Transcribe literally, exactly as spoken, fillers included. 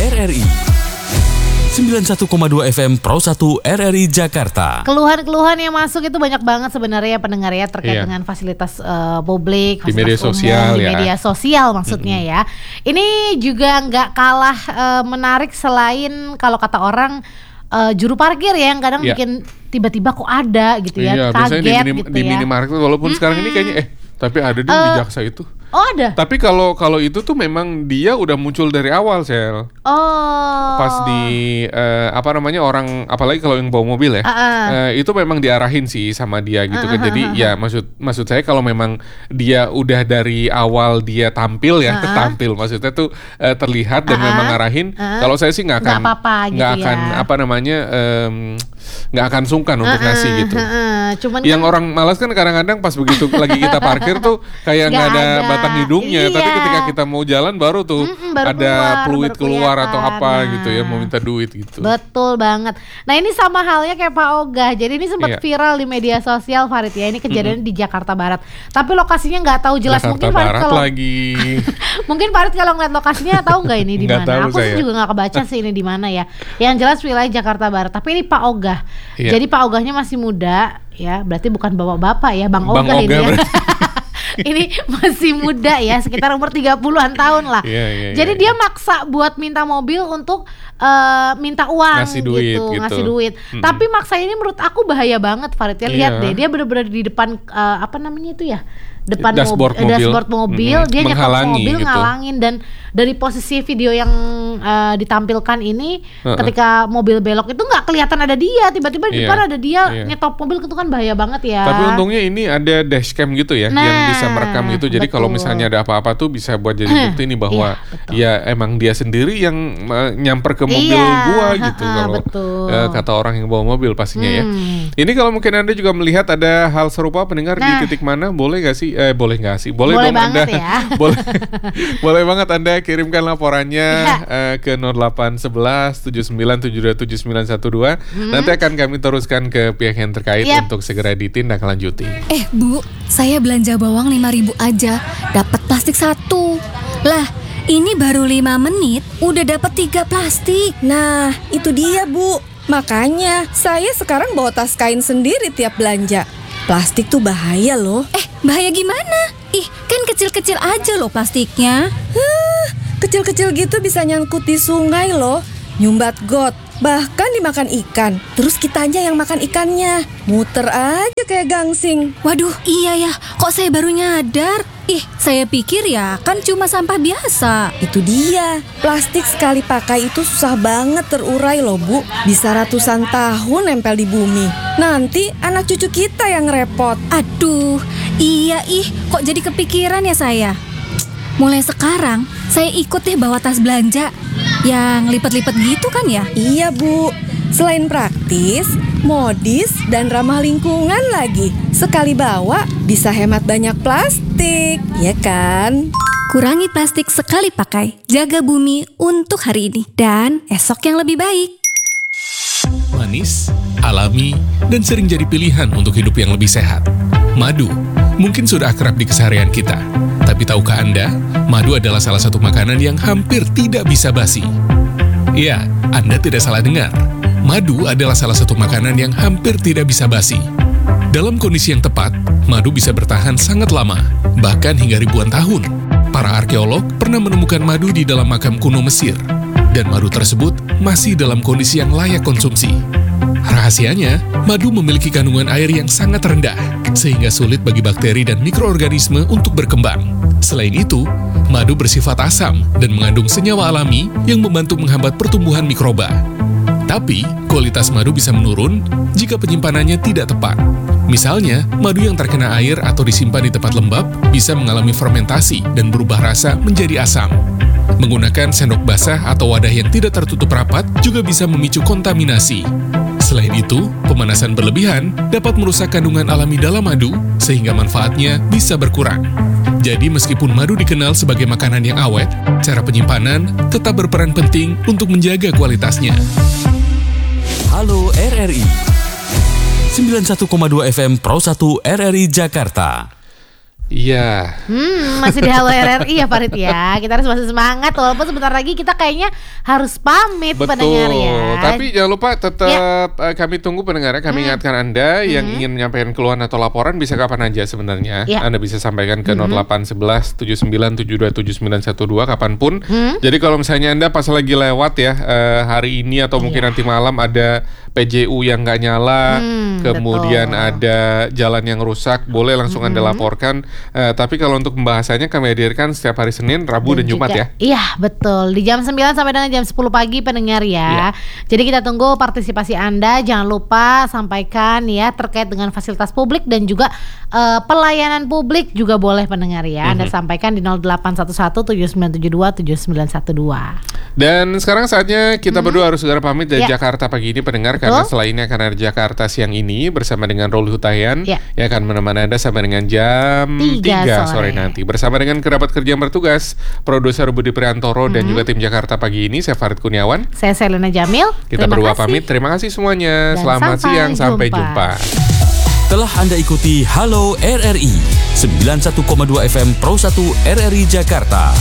R R I sembilan puluh satu koma dua F M Pro satu R R I Jakarta. Keluhan-keluhan yang masuk itu banyak banget sebenarnya pendengar ya terkait Iya. dengan fasilitas uh, publik, Di fasilitas media umum, sosial di ya. media sosial maksudnya ya. Ini juga nggak kalah uh, menarik selain kalau kata orang uh, juru parkir ya yang kadang Iya. bikin tiba-tiba kok ada gitu ya, Iya, biasanya di, kaget minim, gitu di ya. minimarket walaupun sekarang ini kayaknya eh tapi ada deh di Eh, Jaksa itu. Oh ada? Tapi kalau kalau itu tuh memang dia udah muncul dari awal, Sel. Oh. Pas di eh, apa namanya orang apalagi kalau yang bawa mobil ya. Uh-uh. eh, itu memang diarahin sih sama dia gitu kan. Uh-uh. Jadi ya maksud maksud saya kalau memang dia udah dari awal dia tampil ya, Uh-uh. tampil maksudnya tuh eh, terlihat dan Uh-uh. memang ngarahin. Uh-uh. Kalau saya sih nggak Nggak akan apa-apa gitu nggak ya. akan apa namanya em, nggak akan sungkan untuk Uh-uh, ngasih gitu. uh-uh. Cuman Yang kan- orang malas kan kadang-kadang pas begitu lagi kita parkir tuh kayak nggak Nggak ada ada. batang hidungnya, tapi Iya. ketika kita mau jalan baru tuh Mm-mm, baru ada keluar, fluid baru keluar atau kelihatan. apa gitu ya, Nah. mau minta duit gitu. Betul banget. Nah ini sama halnya kayak Pak Ogah. Jadi ini sempat Iya. viral di media sosial Farid ya. Ini kejadian di Jakarta Barat. Tapi lokasinya nggak tahu jelas. Jakarta Mungkin Farid Barat kalau lagi. mungkin Farid kalau ngeliat lokasinya tahu nggak ini di Nggak mana? tahu Aku sih saya. juga nggak kebaca sih ini di mana ya. Yang jelas wilayah Jakarta Barat. Tapi ini Pak Ogah. Iya. Jadi Pak Ogahnya masih muda ya. Berarti bukan bapak-bapak ya, Bang, Bang Ogah ini Ogah ya. berarti. Ini masih muda ya, sekitar umur tiga puluhan tahun lah. Iya, iya, Jadi iya, dia maksa buat minta mobil untuk uh, minta uang Ngasih duit gitu, gitu. ngasih duit. Mm-mm. Tapi maksa ini menurut aku bahaya banget Farid ya. Lihat Iya. deh, dia benar-benar di depan uh, apa namanya itu ya? Depan Dashboard mobil, mobil. dashboard mobil, Mm-mm. dia nyetop Menghalangi mobil gitu. ngalangin, dan dari posisi video yang uh, ditampilkan ini Uh-uh. ketika mobil belok itu nggak kelihatan ada dia, tiba-tiba di Iya, depan ada dia iya. nyetop mobil, itu kan bahaya banget ya. Tapi untungnya ini ada dashcam gitu ya, Nah, yang bisa merekam gitu. Jadi kalau betul. misalnya ada apa-apa tuh bisa buat jadi bukti nih bahwa Iya, betul. ya emang dia sendiri yang uh, nyamper ke mobil Iya, gua gitu. ha-ha, Kalau betul. uh, kata orang yang bawa mobil pastinya ya. Hmm. Ini kalau mungkin Anda juga melihat ada hal serupa pendengar Nah. di titik mana, boleh gak sih? Eh boleh gak sih? Boleh, Boleh dong banget Anda. ya. boleh, boleh banget Anda kirimkan laporannya Iya. eh, ke nol delapan satu satu tujuh sembilan tujuh dua tujuh sembilan satu dua. Nanti akan kami teruskan ke pihak yang terkait Yap. untuk segera ditindaklanjuti. Eh Bu, saya belanja bawang lima ribu aja, dapat plastik satu. Lah, ini baru lima menit, udah dapat tiga plastik. Nah, itu dia Bu. Makanya saya sekarang bawa tas kain sendiri tiap belanja. Plastik tuh bahaya loh. Eh, bahaya gimana? Ih, kan kecil-kecil aja loh plastiknya. Huh, kecil-kecil gitu bisa nyangkut di sungai loh. Nyumbat got, bahkan dimakan ikan. Terus kitanya yang makan ikannya. Muter aja kayak gangsing. Waduh, iya ya, kok saya baru nyadar? Ih, saya pikir ya kan cuma sampah biasa. Itu dia, plastik sekali pakai itu susah banget terurai loh Bu. Bisa ratusan tahun nempel di bumi. Nanti anak cucu kita yang repot. Aduh, iya ih, kok jadi kepikiran ya saya? Mulai sekarang, saya ikut deh bawa tas belanja. Yang lipat-lipat gitu kan ya? Iya Bu, selain praktis, modis, dan ramah lingkungan lagi. Sekali bawa bisa hemat banyak plastik, ya kan? Kurangi plastik sekali pakai, jaga bumi untuk hari ini dan esok yang lebih baik. Manis, alami, dan sering jadi pilihan untuk hidup yang lebih sehat. Madu mungkin sudah akrab di keseharian kita. Tapi tahukah Anda, madu adalah salah satu makanan yang hampir tidak bisa basi. Ya, Anda tidak salah dengar. Madu adalah salah satu makanan yang hampir tidak bisa basi. Dalam kondisi yang tepat, madu bisa bertahan sangat lama, bahkan hingga ribuan tahun. Para arkeolog pernah menemukan madu di dalam makam kuno Mesir, dan madu tersebut masih dalam kondisi yang layak konsumsi. Rahasianya, madu memiliki kandungan air yang sangat rendah, sehingga sulit bagi bakteri dan mikroorganisme untuk berkembang. Selain itu, madu bersifat asam dan mengandung senyawa alami yang membantu menghambat pertumbuhan mikroba. Tapi, kualitas madu bisa menurun jika penyimpanannya tidak tepat. Misalnya, madu yang terkena air atau disimpan di tempat lembab bisa mengalami fermentasi dan berubah rasa menjadi asam. Menggunakan sendok basah atau wadah yang tidak tertutup rapat juga bisa memicu kontaminasi. Selain itu, pemanasan berlebihan dapat merusak kandungan alami dalam madu sehingga manfaatnya bisa berkurang. Jadi meskipun madu dikenal sebagai makanan yang awet, cara penyimpanan tetap berperan penting untuk menjaga kualitasnya. Halo R R I sembilan puluh satu koma dua F M Pro satu R R I Jakarta. Iya. Hmm, masih di Halo R R I ya Farid ya. Kita harus masih semangat walaupun sebentar lagi kita kayaknya harus pamit Betul. pendengar ya. Tapi jangan lupa tetap ya. kami tunggu pendengar. Kami hmm. ingatkan Anda yang hmm. ingin menyampaikan keluhan atau laporan bisa kapan aja sebenarnya. Ya. Anda bisa sampaikan ke hmm. nol delapan satu satu tujuh sembilan tujuh dua tujuh sembilan satu dua kapanpun. Hmm. Jadi kalau misalnya Anda pas lagi lewat ya uh, hari ini atau mungkin ya. nanti malam ada P J U yang nggak nyala, hmm, kemudian betul. ada jalan yang rusak, boleh langsung hmm. Anda laporkan. Uh, tapi kalau untuk pembahasannya kami hadirkan setiap hari Senin, Rabu dan, dan Jumat juga, ya. Iya betul, di jam sembilan sampai dengan jam sepuluh pagi pendengar ya. Iya. Jadi kita tunggu partisipasi Anda. Jangan lupa sampaikan ya terkait dengan fasilitas publik dan juga uh, pelayanan publik juga boleh pendengar ya. Mm-hmm. Anda sampaikan di nol delapan satu satu tujuh sembilan tujuh dua tujuh sembilan satu dua. Dan sekarang saatnya kita mm-hmm. berdua harus segera pamit dari ya. Jakarta pagi ini pendengar. Betul. Karena setelah ini akan ada Jakarta siang ini bersama dengan Roli Hutayan ya. yang akan menemani Anda sampai dengan jam tiga sore nanti. Bersama dengan kerabat kerja yang bertugas, produser Budi Priantoro mm-hmm. dan juga tim Jakarta pagi ini, saya Farid Kurniawan. Saya Selena Jamil. Kita Terima berdua kasih. pamit. Terima kasih semuanya. Dan Selamat siang, jumpa. sampai jumpa. Telah Anda ikuti Halo R R I sembilan puluh satu koma dua F M Pro satu R R I Jakarta.